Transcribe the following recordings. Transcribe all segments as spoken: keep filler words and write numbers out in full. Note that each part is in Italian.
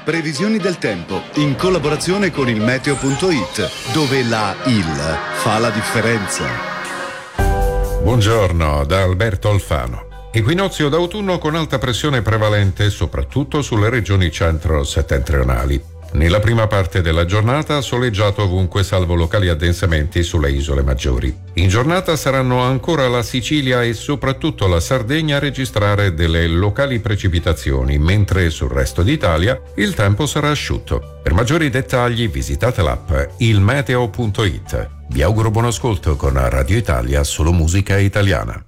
Previsioni del tempo in collaborazione con il meteo punto it, dove la il fa la differenza. Buongiorno da Alberto Alfano. Equinozio d'autunno con alta pressione prevalente soprattutto sulle regioni centro-settentrionali. Nella prima parte della giornata soleggiato ovunque salvo locali addensamenti sulle isole maggiori. In giornata saranno ancora la Sicilia e soprattutto la Sardegna a registrare delle locali precipitazioni, mentre sul resto d'Italia il tempo sarà asciutto. Per maggiori dettagli visitate l'app il meteo punto it. Vi auguro buon ascolto con Radio Italia, solo musica italiana.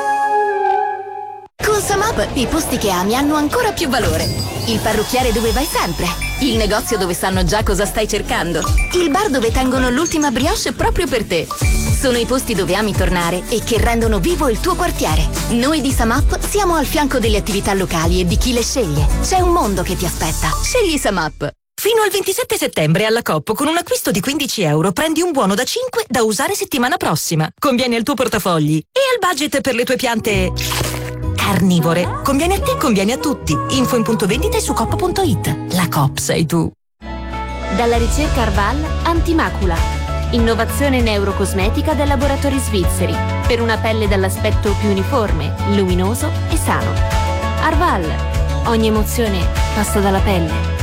Con Samap i posti che ami hanno ancora più valore. Il parrucchiere dove vai sempre. Il negozio dove sanno già cosa stai cercando. Il bar dove tengono l'ultima brioche proprio per te. Sono i posti dove ami tornare e che rendono vivo il tuo quartiere. Noi di Samap siamo al fianco delle attività locali e di chi le sceglie. C'è un mondo che ti aspetta. Scegli Samap. Fino al ventisette settembre alla Coop con un acquisto di quindici euro prendi un buono da cinque da usare settimana prossima. Conviene al tuo portafogli e al budget per le tue piante carnivore. Conviene a te, conviene a tutti. Info in punto vendita e su coop punto it. La Coop sei tu. Dalla ricerca Arval Antimacula. Innovazione neurocosmetica da laboratori svizzeri. Per una pelle dall'aspetto più uniforme, luminoso e sano. Arval. Ogni emozione passa dalla pelle.